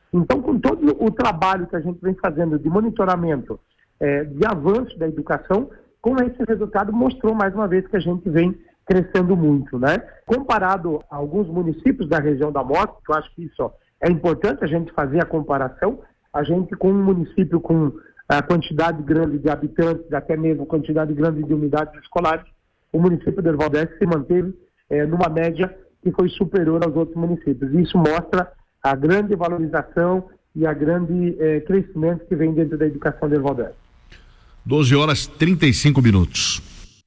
Então, com todo o trabalho que a gente vem fazendo de monitoramento, de avanço da educação, com esse resultado mostrou mais uma vez que a gente vem crescendo muito, né? Comparado a alguns municípios da região da Moca, que eu acho que isso é importante a gente fazer a comparação, a gente com um município com a quantidade grande de habitantes, até mesmo quantidade grande de unidades escolares, o município de Erval d'Este se manteve numa média que foi superior aos outros municípios. Isso mostra a grande valorização e a grande crescimento que vem dentro da educação de Erval d'Este. 12h35.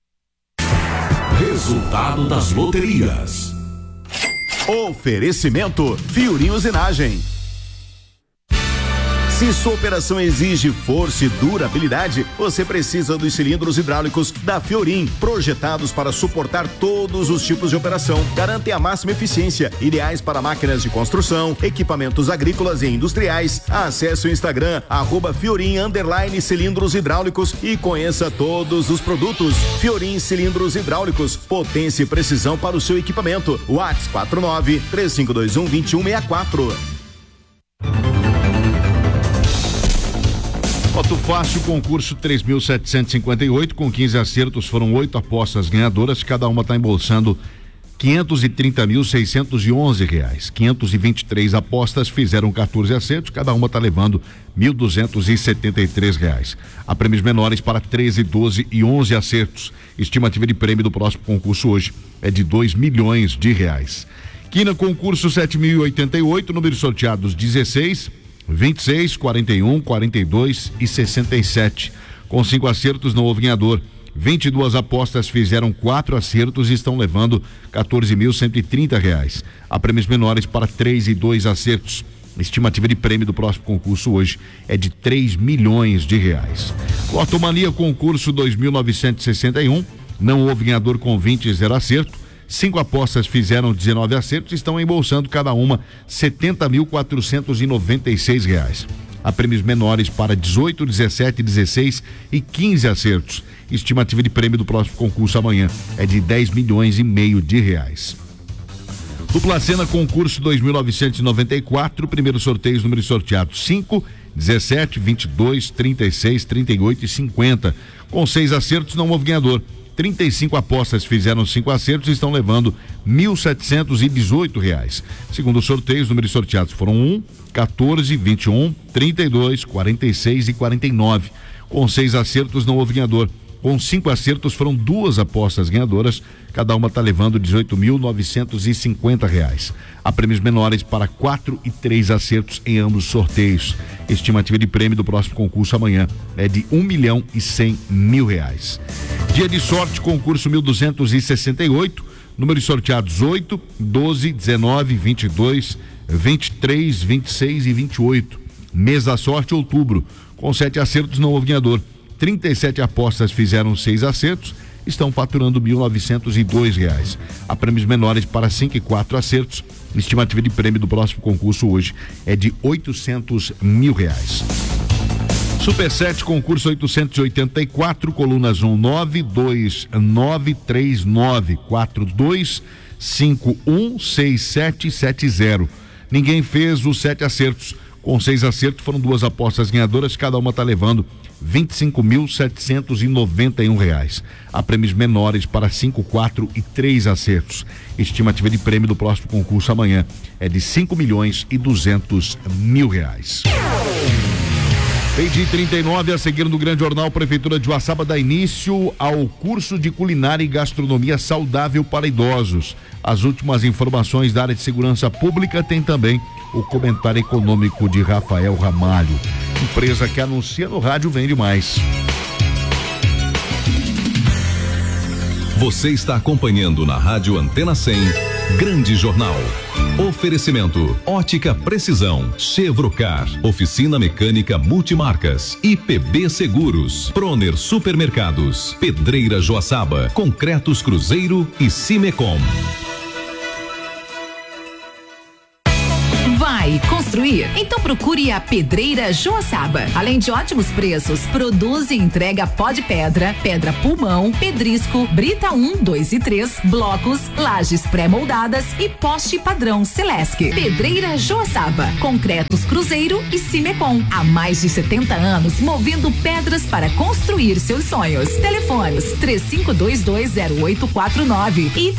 Resultado das loterias. Oferecimento Fiorim Usinagem. Se sua operação exige força e durabilidade, você precisa dos cilindros hidráulicos da Fiorim, projetados para suportar todos os tipos de operação. Garantem a máxima eficiência, ideais para máquinas de construção, equipamentos agrícolas e industriais. Acesse o Instagram @Fiorim_cilindros hidráulicos e conheça todos os produtos. Fiorim Cilindros Hidráulicos, potência e precisão para o seu equipamento. WhatsApp 49-3521-2164. Voto fácil, concurso 3.758, com 15 acertos, foram 8 apostas ganhadoras, cada uma está embolsando R$530.611. 523 apostas fizeram 14 acertos, cada uma está levando R$1.273. Há prêmios menores para 13, 12 e 11 acertos. Estimativa de prêmio do próximo concurso hoje é de R$2 milhões. Quina, concurso 7.088, números sorteados 16, 26, 41, 42 e 67. Com 5 acertos não houve ganhador. 22 apostas fizeram 4 acertos e estão levando R$14.130. Há prêmios menores para 3 e 2 acertos. Estimativa de prêmio do próximo concurso hoje é de R$3 milhões. Lotomania, concurso 2.961, não houve ganhador com 20 e 0 acerto. 5 apostas fizeram 19 acertos e estão embolsando cada uma R$70.496. Há prêmios menores para 18, 17, 16 e 15 acertos. Estimativa de prêmio do próximo concurso amanhã é de R$10 milhões e meio. Dupla Sena, concurso 2.994, primeiro sorteio, números sorteados 5, 17, 22, 36, 38 e 50. Com 6 acertos não houve ganhador. 35 apostas fizeram 5 acertos e estão levando R$1.718. Segundo o sorteio, os números sorteados foram 1, 14, 21, 32, 46 e 49. Com 6 acertos não houve ganhador. Com 5 acertos foram 2 apostas ganhadoras, cada uma está levando R$18.950. Há prêmios menores para 4 e 3 acertos em ambos os sorteios. Estimativa de prêmio do próximo concurso amanhã é de R$1.100.000. Dia de sorte, concurso 1268, números sorteados 8, 12, 19, 22, 23, 26 e 28. Mês da sorte, outubro. Com 7 acertos não houve ganhador. 37 apostas fizeram 6 acertos, estão faturando R$1.902. Há prêmios menores para 5 e 4 acertos. Estimativa de prêmio do próximo concurso hoje é de R$800 mil. Super 7, concurso 884, colunas 1, 9, 2, 9, 3, 9, 4, 2, 5, 1, 6, 7, 7, 0. Ninguém fez os 7 acertos. Com 6 acertos foram 2 apostas ganhadoras, cada uma está levando R$25.791. Há prêmios menores para 5, 4 e 3 acertos. Estimativa de prêmio do próximo concurso amanhã é de R$5.200.000. Meio-dia 39, a seguir no Grande Jornal, Prefeitura de Uaçaba dá início ao curso de culinária e gastronomia saudável para idosos. As últimas informações da área de segurança pública tem também o comentário econômico de Rafael Ramalho. Empresa que anuncia no rádio vende mais. Você está acompanhando na Rádio Antena 100, Grande Jornal. Oferecimento: Ótica Precisão, Chevrocar, Oficina Mecânica Multimarcas, IPB Seguros, Proner Supermercados, Pedreira Joaçaba, Concretos Cruzeiro e Cimecom. Vai, com construir? Então procure a Pedreira Joaçaba. Além de ótimos preços, produz e entrega pó de pedra, pedra pulmão, pedrisco, brita 1, 2 e 3, blocos, lajes pré-moldadas e poste padrão Celesc. Pedreira Joaçaba, concretos Cruzeiro e Cimecon. Há mais de 70 anos movendo pedras para construir seus sonhos. Telefones 35220849 e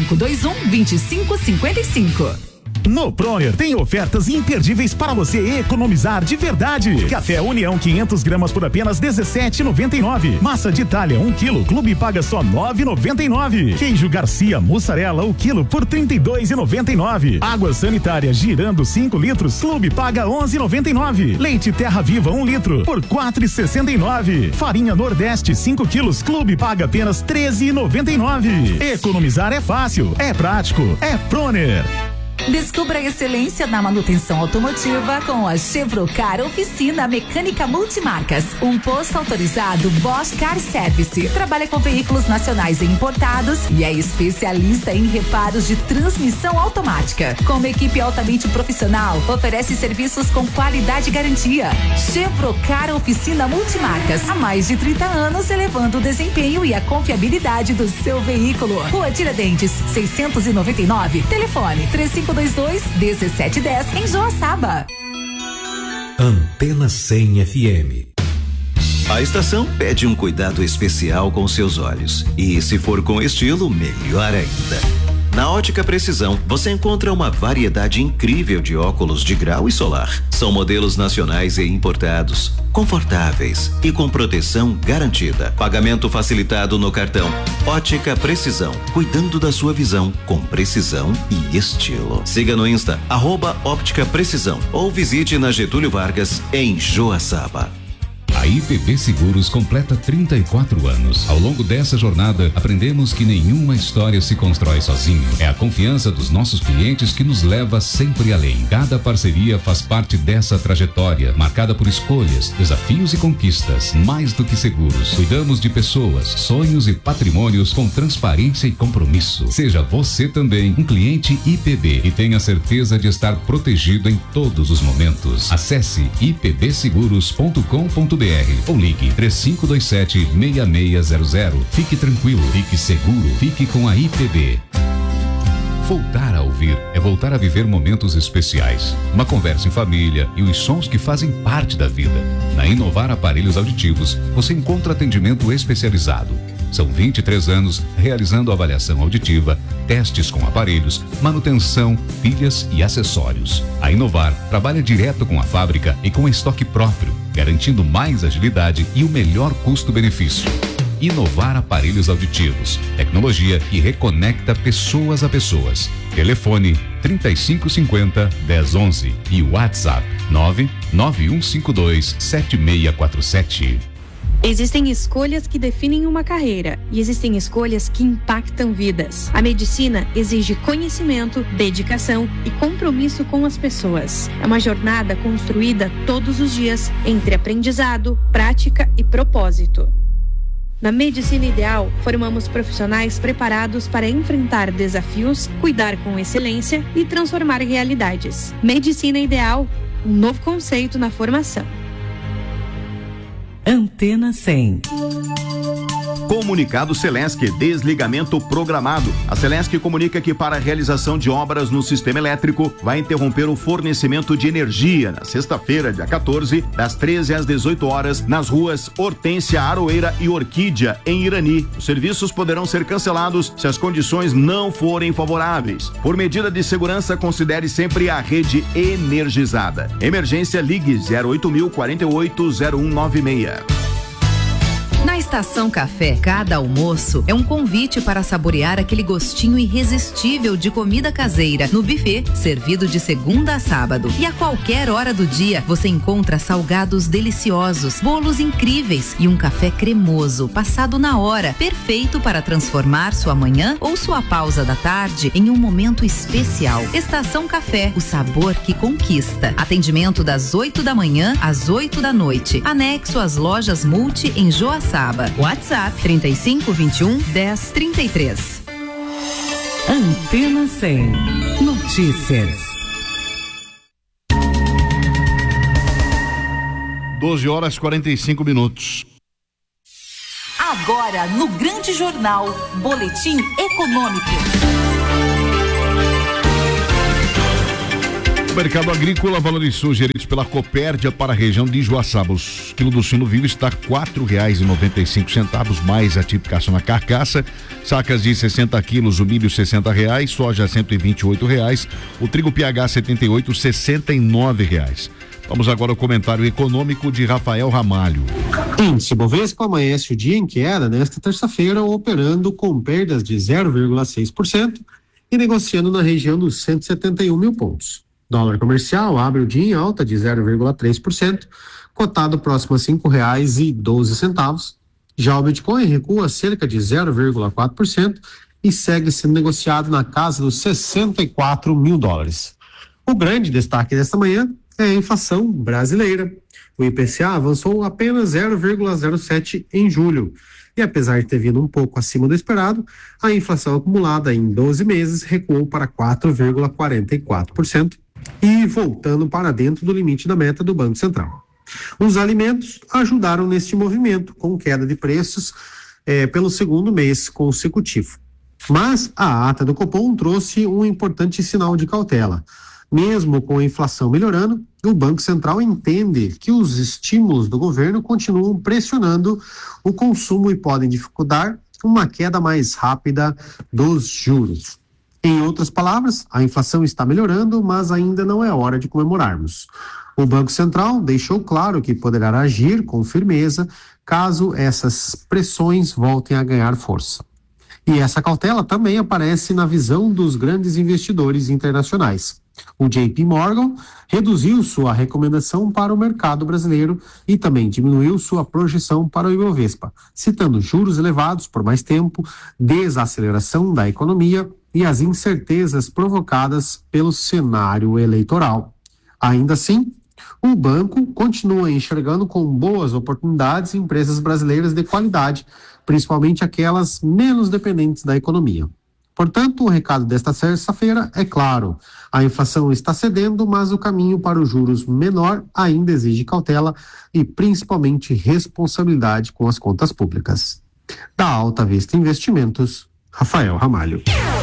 3521-2555. No Proner tem ofertas imperdíveis para você economizar de verdade. Café União 500 gramas por apenas R$17,99. Massa de Itália 1 quilo, Clube paga só R$9,99. Queijo Garcia mussarela o quilo por R$32,99. Água sanitária Girando 5 litros, Clube paga R$11,99. Leite Terra Viva 1 litro por R$4,69. Farinha Nordeste 5 quilos, Clube paga apenas R$13,99. Economizar é fácil, é prático, é Proner. Descubra a excelência na manutenção automotiva com a Chevrocar Oficina Mecânica Multimarcas. Um posto autorizado Bosch Car Service. Trabalha com veículos nacionais e importados e é especialista em reparos de transmissão automática. Com uma equipe altamente profissional, oferece serviços com qualidade e garantia. Chevrocar Oficina Multimarcas. Há mais de 30 anos, elevando o desempenho e a confiabilidade do seu veículo. Rua Tiradentes, 699. Telefone 3522-1710 em Joaçaba. Antena 100 FM. A estação pede um cuidado especial com seus olhos. E se for com estilo, melhor ainda. Na Ótica Precisão, você encontra uma variedade incrível de óculos de grau e solar. São modelos nacionais e importados, confortáveis e com proteção garantida. Pagamento facilitado no cartão. Ótica Precisão, cuidando da sua visão com precisão e estilo. Siga no Insta, @Óptica Precisão, ou visite na Getúlio Vargas, em Joaçaba. A IPB Seguros completa 34 anos. Ao longo dessa jornada, aprendemos que nenhuma história se constrói sozinho. É a confiança dos nossos clientes que nos leva sempre além. Cada parceria faz parte dessa trajetória, marcada por escolhas, desafios e conquistas. Mais do que seguros, cuidamos de pessoas, sonhos e patrimônios com transparência e compromisso. Seja você também um cliente IPB e tenha certeza de estar protegido em todos os momentos. Acesse ipbseguros.com.br ou ligue 3527-6600. Fique tranquilo, fique seguro, fique com a IPB. Voltar a ouvir é voltar a viver momentos especiais. Uma conversa em família e os sons que fazem parte da vida. Na Inovar Aparelhos Auditivos, você encontra atendimento especializado. São 23 anos realizando avaliação auditiva, testes com aparelhos, manutenção, pilhas e acessórios. A Inovar trabalha direto com a fábrica e com estoque próprio, garantindo mais agilidade e o melhor custo-benefício. Inovar Aparelhos Auditivos, tecnologia que reconecta pessoas a pessoas. Telefone 3550-1011 e WhatsApp 99152-7647. Existem escolhas que definem uma carreira e existem escolhas que impactam vidas. A medicina exige conhecimento, dedicação e compromisso com as pessoas. É uma jornada construída todos os dias entre aprendizado, prática e propósito. Na Medicina Ideal, formamos profissionais preparados para enfrentar desafios, cuidar com excelência e transformar realidades. Medicina Ideal, um novo conceito na formação. Antena 100. Comunicado Celesc, desligamento programado. A Celesc comunica que para a realização de obras no sistema elétrico vai interromper o fornecimento de energia na sexta-feira, dia 14, das 13 às 18 horas, nas ruas Hortência, Aroeira e Orquídea, em Irani. Os serviços poderão ser cancelados se as condições não forem favoráveis. Por medida de segurança, considere sempre a rede energizada. Emergência, ligue 0800 48 0196. Na Estação Café, cada almoço é um convite para saborear aquele gostinho irresistível de comida caseira no buffet, servido de segunda a sábado. E a qualquer hora do dia, você encontra salgados deliciosos, bolos incríveis e um café cremoso, passado na hora, perfeito para transformar sua manhã ou sua pausa da tarde em um momento especial. Estação Café, o sabor que conquista. Atendimento das 8 da manhã às 8 da noite. Anexo às lojas Multi em Joaçaba. WhatsApp 3521-1033. Antena 100. Notícias. 12h45. Agora, no Grande Jornal, Boletim Econômico. O mercado agrícola valorizou geridos pela Copérdia para a região de Joaçaba. O quilo do suíno vivo está R$ 4,95, mais a tipificação na carcaça. Sacas de 60 quilos, o milho R$ 60, soja R$ 128, o trigo PH 78, R$ 69. Vamos agora ao comentário econômico de Rafael Ramalho. Índice Bovespa amanhece o dia em queda nesta terça-feira, operando com perdas de 0,6% e negociando na região dos 171 mil pontos. Dólar comercial abre o dia em alta de 0,3%, cotado próximo a R$ 5,12. Já o Bitcoin recua cerca de 0,4% e segue sendo negociado na casa dos 64 mil dólares. O grande destaque desta manhã é a inflação brasileira. O IPCA avançou apenas 0,07 em julho. E apesar de ter vindo um pouco acima do esperado, a inflação acumulada em 12 meses recuou para 4,44% e voltando para dentro do limite da meta do Banco Central. Os alimentos ajudaram neste movimento, com queda de preços pelo segundo mês consecutivo. Mas a ata do Copom trouxe um importante sinal de cautela. Mesmo com a inflação melhorando, o Banco Central entende que os estímulos do governo continuam pressionando o consumo e podem dificultar uma queda mais rápida dos juros. Em outras palavras, a inflação está melhorando, mas ainda não é hora de comemorarmos. O Banco Central deixou claro que poderá agir com firmeza caso essas pressões voltem a ganhar força. E essa cautela também aparece na visão dos grandes investidores internacionais. O JP Morgan reduziu sua recomendação para o mercado brasileiro e também diminuiu sua projeção para o Ibovespa, citando juros elevados por mais tempo, desaceleração da economia e as incertezas provocadas pelo cenário eleitoral. Ainda assim, o banco continua enxergando com boas oportunidades empresas brasileiras de qualidade, principalmente aquelas menos dependentes da economia. Portanto, o recado desta terça-feira é claro: a inflação está cedendo, mas o caminho para os juros menor ainda exige cautela e principalmente responsabilidade com as contas públicas. Da Alta Vista Investimentos, Rafael Ramalho.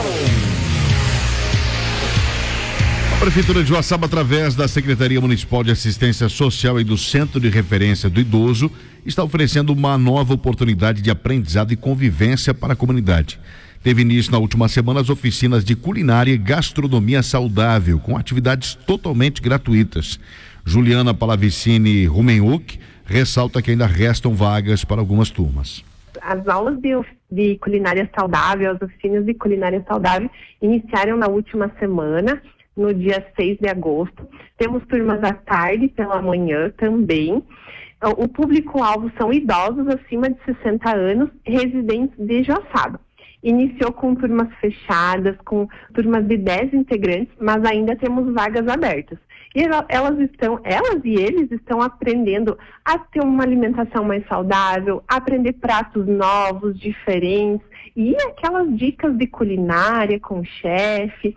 A Prefeitura de Joaçaba, através da Secretaria Municipal de Assistência Social e do Centro de Referência do Idoso, está oferecendo uma nova oportunidade de aprendizado e convivência para a comunidade. Teve início na última semana as oficinas de culinária e gastronomia saudável, com atividades totalmente gratuitas. Juliana Palavicini Rumenhoek ressalta que ainda restam vagas para algumas turmas. As aulas de culinária saudável, as oficinas de culinária saudável iniciaram na última semana, no dia 6 de agosto. Temos turmas à tarde, pela manhã também. O público-alvo são idosos acima de 60 anos, residentes de Joaçaba. Iniciou com turmas fechadas, com turmas de 10 integrantes, mas ainda temos vagas abertas. E elas e eles estão aprendendo a ter uma alimentação mais saudável, a aprender pratos novos, diferentes, e aquelas dicas de culinária com o chefe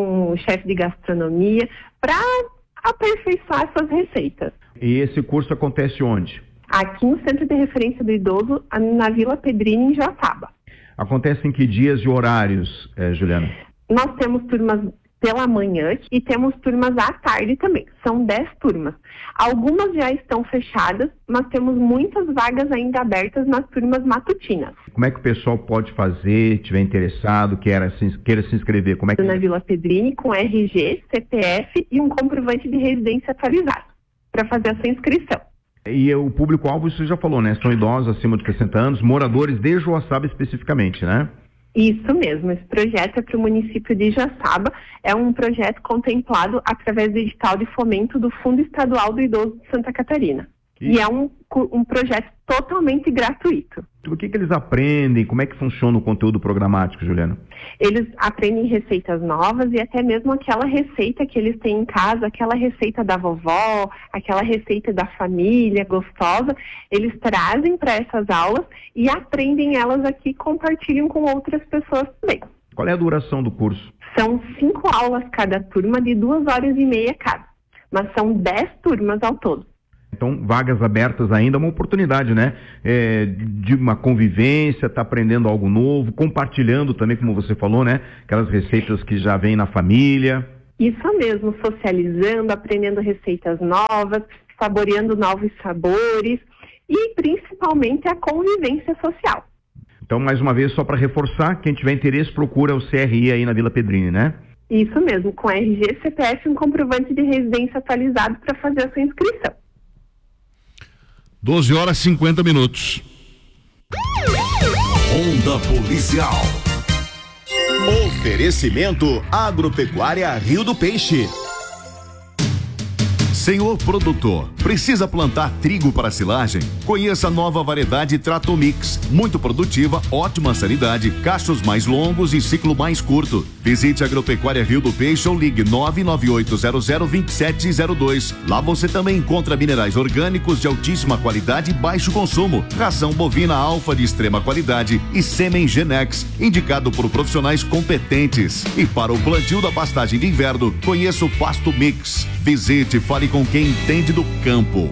de gastronomia, para aperfeiçoar essas receitas. E esse curso acontece onde? Aqui no Centro de Referência do Idoso, na Vila Pedrini, em Joaçaba. Acontece em que dias e horários, Juliana? Nós temos turmas pela manhã e temos turmas à tarde também. São 10 turmas. Algumas já estão fechadas, mas temos muitas vagas ainda abertas nas turmas matutinas. Como é que o pessoal pode fazer, estiver interessado, queira se inscrever? Como é que... Na Vila Pedrini, com RG, CPF e um comprovante de residência atualizado, para fazer essa inscrição. E o público-alvo, você já falou, né? São idosos acima de 60 anos, moradores de Joaçaba especificamente, né? Isso mesmo, esse projeto é para o município de Joaçaba, é um projeto contemplado através do edital de fomento do Fundo Estadual do Idoso de Santa Catarina. E é um projeto totalmente gratuito. O que eles aprendem? Como é que funciona o conteúdo programático, Juliana? Eles aprendem receitas novas e até mesmo aquela receita que eles têm em casa, aquela receita da vovó, aquela receita da família gostosa, eles trazem para essas aulas e aprendem elas aqui e compartilham com outras pessoas também. Qual é a duração do curso? São 5 aulas cada turma, de 2 horas e meia cada, mas são 10 turmas ao todo. Então, vagas abertas ainda, uma oportunidade, né? De uma convivência, tá aprendendo algo novo, compartilhando também, como você falou, né? Aquelas receitas que já vêm na família. Isso mesmo, socializando, aprendendo receitas novas, saboreando novos sabores e principalmente a convivência social. Então, mais uma vez, só para reforçar, quem tiver interesse procura o CRI aí na Vila Pedrini, né? Isso mesmo, com RG, CPF e um comprovante de residência atualizado para fazer a sua inscrição. 12h50. Ronda Policial. Oferecimento Agropecuária Rio do Peixe. Senhor produtor, precisa plantar trigo para silagem? Conheça a nova variedade Tratomix, muito produtiva, ótima sanidade, cachos mais longos e ciclo mais curto. Visite a Agropecuária Rio do Peixe ou ligue 998002702. Lá você também encontra minerais orgânicos de altíssima qualidade e baixo consumo, ração bovina alfa de extrema qualidade e sêmen Genex, indicado por profissionais competentes. E para o plantio da pastagem de inverno, conheça o Pasto Mix. Visite, fale com quem entende do campo.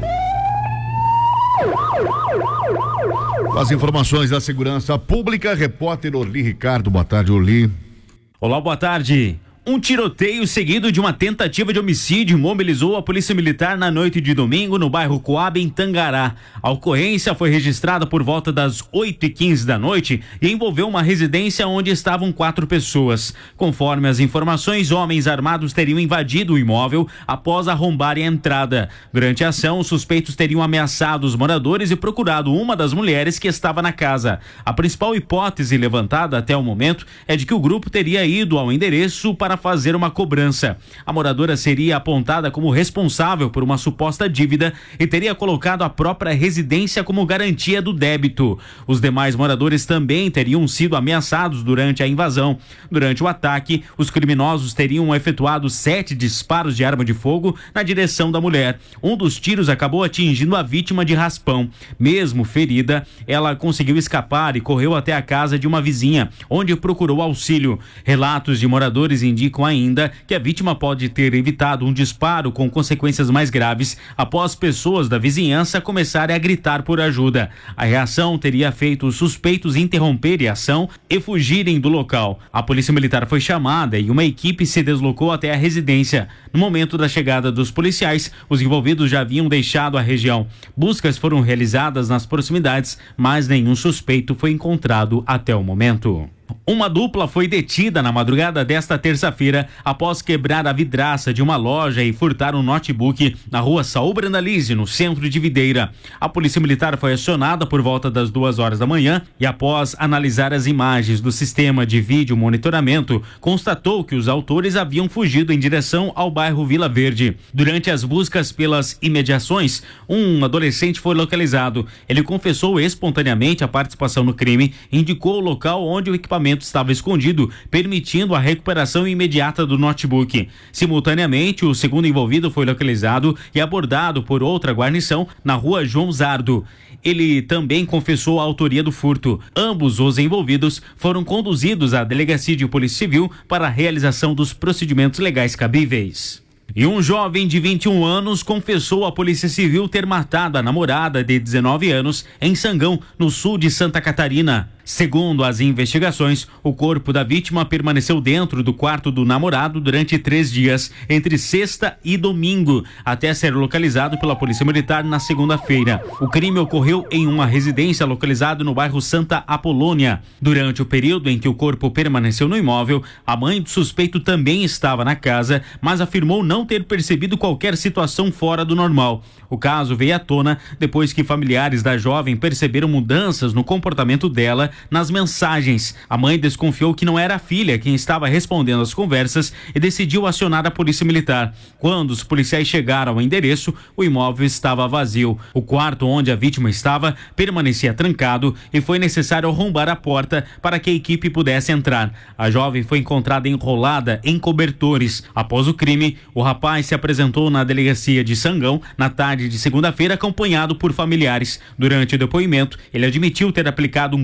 As informações da segurança pública, repórter Orli Ricardo. Boa tarde, Orli. Olá, boa tarde. Um tiroteio seguido de uma tentativa de homicídio mobilizou a Polícia Militar na noite de domingo no bairro Coab, em Tangará. A ocorrência foi registrada por volta das 8h15 da noite e envolveu uma residência onde estavam 4 pessoas. Conforme as informações, homens armados teriam invadido o imóvel após arrombarem a entrada. Durante a ação, os suspeitos teriam ameaçado os moradores e procurado uma das mulheres que estava na casa. A principal hipótese levantada até o momento é de que o grupo teria ido ao endereço para fazer uma cobrança. A moradora seria apontada como responsável por uma suposta dívida e teria colocado a própria residência como garantia do débito. Os demais moradores também teriam sido ameaçados durante a invasão. Durante o ataque, os criminosos teriam efetuado 7 disparos de arma de fogo na direção da mulher. Um dos tiros acabou atingindo a vítima de raspão. Mesmo ferida, ela conseguiu escapar e correu até a casa de uma vizinha, onde procurou auxílio. Relatos de moradores indicam ainda que a vítima pode ter evitado um disparo com consequências mais graves após pessoas da vizinhança começarem a gritar por ajuda. A reação teria feito os suspeitos interromperem a ação e fugirem do local. A Polícia Militar foi chamada e uma equipe se deslocou até a residência. No momento da chegada dos policiais, os envolvidos já haviam deixado a região. Buscas foram realizadas nas proximidades, mas nenhum suspeito foi encontrado até o momento. Uma dupla foi detida na madrugada desta terça-feira após quebrar a vidraça de uma loja e furtar um notebook na rua Saul Brandalize, no centro de Videira. A Polícia Militar foi acionada por volta das 2h da manhã e, após analisar as imagens do sistema de vídeo monitoramento, constatou que os autores haviam fugido em direção ao bairro Vila Verde. Durante as buscas pelas imediações, um adolescente foi localizado. Ele confessou espontaneamente a participação no crime e indicou o local onde o equipamento estava escondido, permitindo a recuperação imediata do notebook. Simultaneamente, o segundo envolvido foi localizado e abordado por outra guarnição na rua João Zardo. Ele também confessou a autoria do furto. Ambos os envolvidos foram conduzidos à Delegacia de Polícia Civil para a realização dos procedimentos legais cabíveis. E um jovem de 21 anos confessou à Polícia Civil ter matado a namorada de 19 anos em Sangão, no sul de Santa Catarina. Segundo as investigações, o corpo da vítima permaneceu dentro do quarto do namorado durante 3 dias, entre sexta e domingo, até ser localizado pela Polícia Militar na segunda-feira. O crime ocorreu em uma residência localizada no bairro Santa Apolônia. Durante o período em que o corpo permaneceu no imóvel, a mãe do suspeito também estava na casa, mas afirmou não ter percebido qualquer situação fora do normal. O caso veio à tona depois que familiares da jovem perceberam mudanças no comportamento dela nas mensagens. A mãe desconfiou que não era a filha quem estava respondendo às conversas e decidiu acionar a Polícia Militar. Quando os policiais chegaram ao endereço, o imóvel estava vazio. O quarto onde a vítima estava permanecia trancado e foi necessário arrombar a porta para que a equipe pudesse entrar. A jovem foi encontrada enrolada em cobertores. Após o crime, o rapaz se apresentou na delegacia de Sangão na tarde de segunda-feira, acompanhado por familiares. Durante o depoimento, ele admitiu ter aplicado um golpe com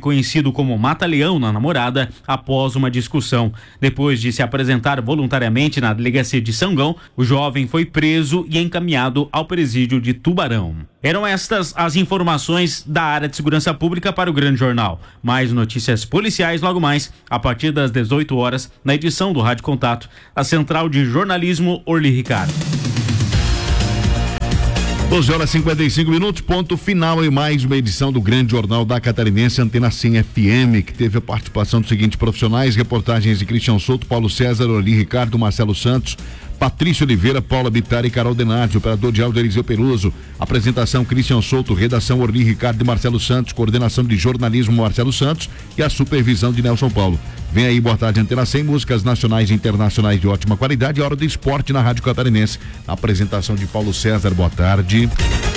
conhecido como Mata-Leão, na namorada após uma discussão. Depois de se apresentar voluntariamente na delegacia de Sangão, o jovem foi preso e encaminhado ao presídio de Tubarão. Eram estas as informações da área de segurança pública para o Grande Jornal. Mais notícias policiais logo mais, a partir das 18 horas, na edição do Rádio Contato, a Central de Jornalismo Orly Ricardo. 12h55, ponto final em mais uma edição do Grande Jornal da Catarinense, Antena 100 FM, que teve a participação dos seguintes profissionais: reportagens de Cristian Souto, Paulo César, Orly Ricardo, Marcelo Santos, Patrícia Oliveira, Paula Bittar e Carol Denardi, operador de áudio Eliseu Peluso, apresentação Cristian Souto, redação Orly Ricardo e Marcelo Santos, coordenação de jornalismo Marcelo Santos e a supervisão de Nelson Paulo. Vem aí, boa tarde, Antena 100, músicas nacionais e internacionais de ótima qualidade, hora do esporte na Rádio Catarinense. A apresentação de Paulo César, boa tarde.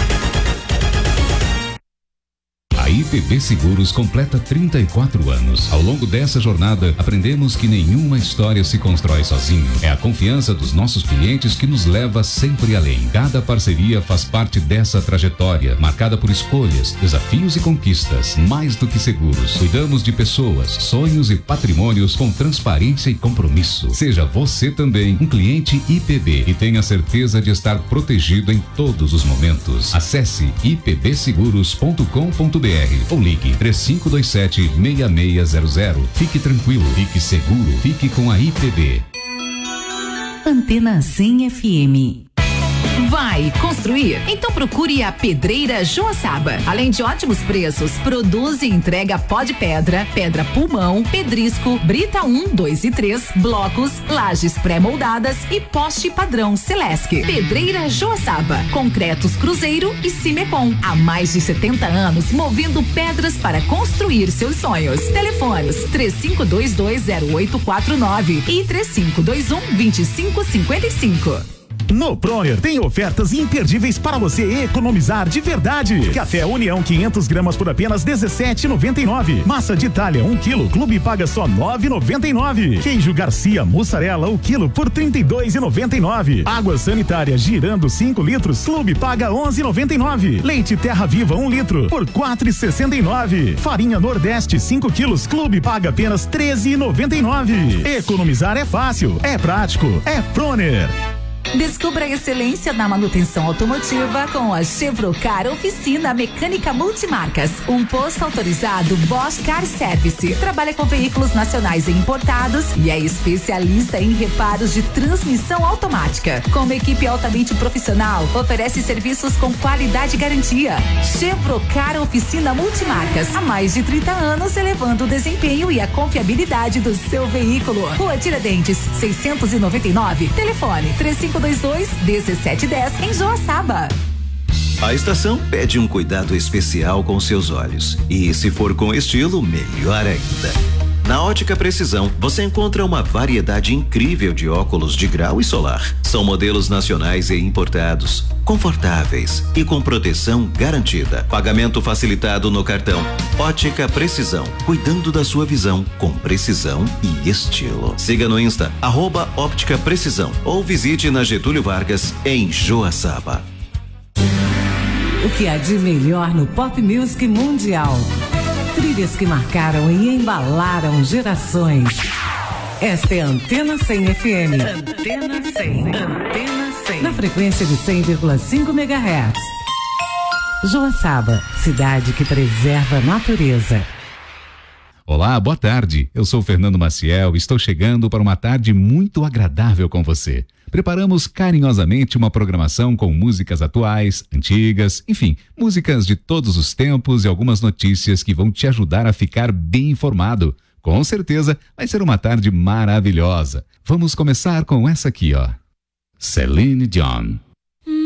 A IPB Seguros completa 34 anos. Ao longo dessa jornada, aprendemos que nenhuma história se constrói sozinho. É a confiança dos nossos clientes que nos leva sempre além. Cada parceria faz parte dessa trajetória, marcada por escolhas, desafios e conquistas. Mais do que seguros, cuidamos de pessoas, sonhos e patrimônios com transparência e compromisso. Seja você também um cliente IPB e tenha certeza de estar protegido em todos os momentos. Acesse ipbseguros.com.br ou ligue 3527-6600. Fique tranquilo, fique seguro, fique com a IPB. Antena 100 FM. Vai construir? Então procure a Pedreira Joaçaba. Além de ótimos preços, produz e entrega pó de pedra, pedra pulmão, pedrisco, brita 1, 2 e 3, blocos, lajes pré-moldadas e poste padrão Celesc. Pedreira Joaçaba, concretos Cruzeiro e Cimecom. Há mais de 70 anos movendo pedras para construir seus sonhos. Telefones 35220849 e 3521-2555. No Proner tem ofertas imperdíveis para você economizar de verdade. Café União 500 gramas por apenas R$17,99. Massa de Itália 1 quilo, Clube paga só R$9,99. Queijo Garcia mussarela 1 quilo por R$32,99. Água sanitária Girando 5 litros, Clube paga R$11,99. Leite Terra Viva 1 litro por R$4,69. Farinha Nordeste 5 quilos, Clube paga apenas R$13,99. Economizar é fácil, é prático, é Proner. Descubra a excelência na manutenção automotiva com a Chevrocar Oficina Mecânica Multimarcas. Um posto autorizado Bosch Car Service. Trabalha com veículos nacionais e importados e é especialista em reparos de transmissão automática. Com uma equipe altamente profissional, oferece serviços com qualidade e garantia. Chevrocar Oficina Multimarcas. Há mais de 30 anos, elevando o desempenho e a confiabilidade do seu veículo. Rua Tiradentes, 699. Telefone 3522-1710 em Joaçaba. A estação pede um cuidado especial com seus olhos. E se for com estilo, melhor ainda. Na Ótica Precisão, você encontra uma variedade incrível de óculos de grau e solar. São modelos nacionais e importados, confortáveis e com proteção garantida. Pagamento facilitado no cartão. Ótica Precisão, cuidando da sua visão com precisão e estilo. Siga no Insta, @Óptica Precisão, ou visite na Getúlio Vargas, em Joaçaba. O que há de melhor no pop music mundial? Trilhas que marcaram e embalaram gerações. Esta é a Antena 100 FM. Antena 100. Antena 100. Na frequência de 100,5 MHz. Joaçaba, cidade que preserva a natureza. Olá, boa tarde. Eu sou Fernando Maciel e estou chegando para uma tarde muito agradável com você. Preparamos carinhosamente uma programação com músicas atuais, antigas, enfim, músicas de todos os tempos e algumas notícias que vão te ajudar a ficar bem informado. Com certeza vai ser uma tarde maravilhosa. Vamos começar com essa aqui, ó. Celine Dion.